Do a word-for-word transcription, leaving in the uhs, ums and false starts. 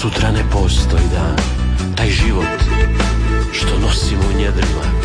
sutra ne postoji dan, taj život što nosimo u njedrima